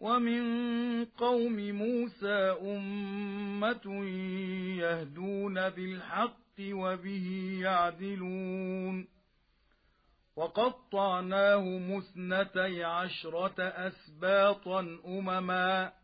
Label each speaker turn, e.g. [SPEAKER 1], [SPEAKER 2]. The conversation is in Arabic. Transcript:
[SPEAKER 1] ومن قوم موسى أمة يهدون بالحق وبه يعدلون وقطعناهم 12 أسباطا أمما